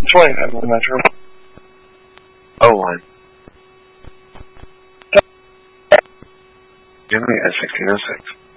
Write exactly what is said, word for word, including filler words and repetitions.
twenty-five on Metro. Oh one. Give me at sixteen oh six.